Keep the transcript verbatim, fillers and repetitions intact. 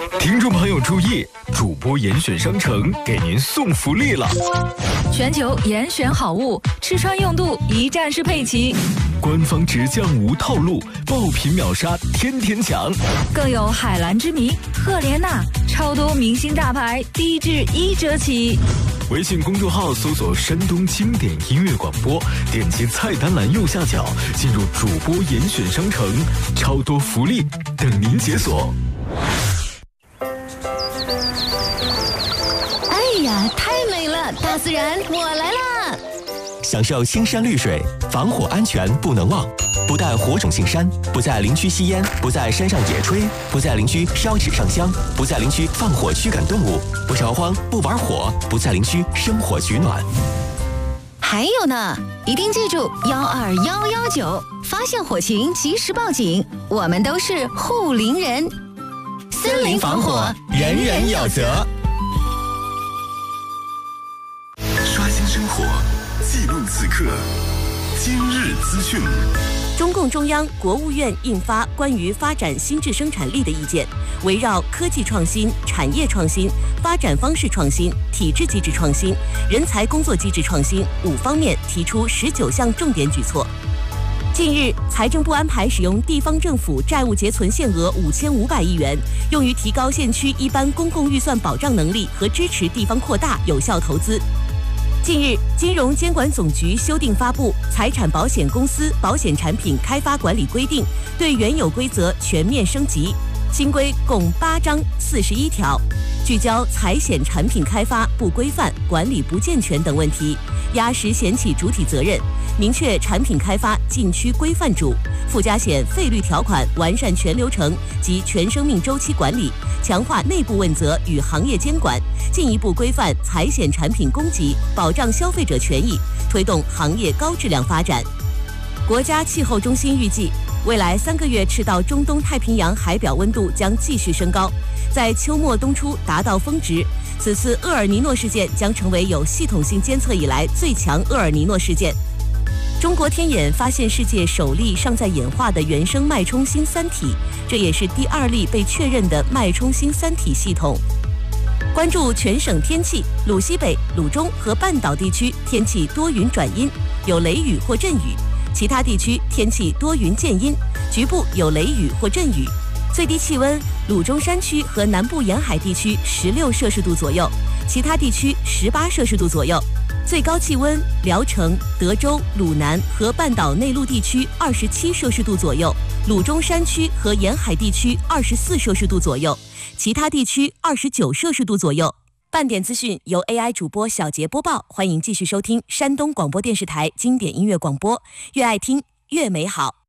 听众朋友注意，主播严选商城给您送福利了！ 全球严选好物，吃穿用度一站式配齐。 官方直降无套路，爆品秒杀天天抢。 更有海蓝之谜、赫莲娜，超多明星大牌低至一折起。 微信公众号搜索山东经典音乐广播，点击菜单栏右下角进入主播严选商城，超多福利等您解锁。 哎呀，太美了！大自然，我来啦！ 享受青山绿水，防火安全不能忘。不但火种进山，不在林区吸烟，不在山上野炊，不在林区烧纸上香，不在林区放火驱赶动物，不烧荒，不玩火，不在林区生火取暖。 还有呢，一定记住幺二幺幺九，发现火情及时报警，我们都是护林人。森林防火，人人有责。 刷新生活，记录此刻，今日资讯。 中共中央、国务院印发关于发展新质生产力的意见，围绕科技创新、产业创新、发展方式创新、体制机制创新、人才工作机制创新五方面提出十九项重点举措。近日，财政部安排使用地方政府债务结存限额五千五百亿元，用于提高县区一般公共预算保障能力和支持地方扩大有效投资。近日，金融监管总局修订发布《财产保险公司保险产品开发管理规定》，对原有规则全面升级。新规共八章四十一条，聚焦财险产品开发不规范、管理不健全等问题，压实险企主体责任，明确产品开发禁区规范主，附加险费率条款完善全流程及全生命周期管理，强化内部问责与行业监管，进一步规范财险产品供给，保障消费者权益，推动行业高质量发展。国家气候中心预计，未来三个月赤道中东太平洋海表温度将继续升高，在秋末冬初达到峰值。此次厄尔尼诺事件将成为有系统性监测以来最强厄尔尼诺事件。中国天眼发现世界首例尚在演化的原生脉冲星三体，这也是第二例被确认的脉冲星三体系统。关注全省天气，鲁西北、鲁中和半岛地区天气多云转阴，有雷雨或阵雨。其他地区天气多云见阴，局部有雷雨或阵雨。最低气温，鲁中山区和南部沿海地区十六摄氏度左右，其他地区十八摄氏度左右。最高气温，聊城、德州、鲁南和半岛内陆地区二十七摄氏度左右，鲁中山区和沿海地区二十四摄氏度左右，其他地区二十九摄氏度左右。半点资讯由 A I 主播小杰播报，欢迎继续收听山东广播电视台经典音乐广播，越爱听越美好。